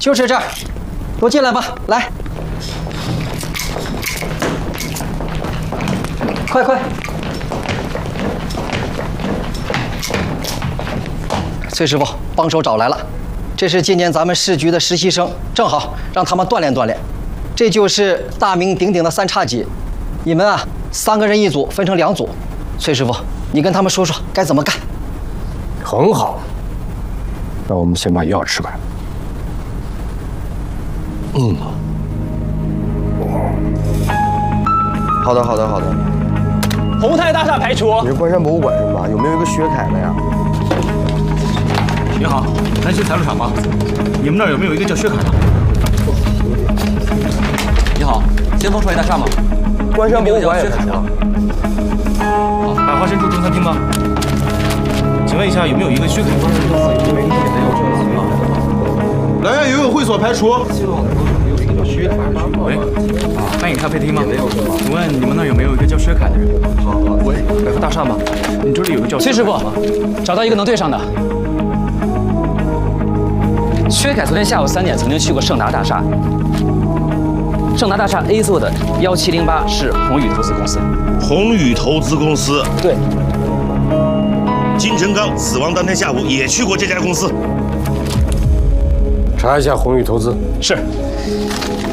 就是这儿，都进来吧，来，快！崔师傅，帮手找来了，这是今年咱们市局的实习生，正好让他们锻炼锻炼。这就是大名鼎鼎的三叉戟，你们啊，3个人一组，分成2组。崔师傅，你跟他们说说该怎么干。 很好，那我们先把药吃完。 好的。 宏泰大厦排除。 你是关山博物馆是吧？有没有一个薛凯的呀？ 你好，南区采录厂吗？你们那儿有没有一个叫薛凯的？ 你好，先锋创业大厦吗？ 关山博物馆也是吗？ 百花深处中餐厅吗？请问一下，有没有一个薛凯？ 南苑游泳会所排除。 喂，半影咖啡厅吗？请问你们那儿有没有一个叫薛凯的人？喂，百福大厦吗？你这里有个叫崔师傅，找到一个能对上的。薛凯昨天下午3点曾经去过盛达大厦。盛达大厦 A 座的1708是宏宇投资公司。 宏宇投资公司。 对。 金成刚死亡当天下午也去过这家公司。 查一下宏宇投资。 是。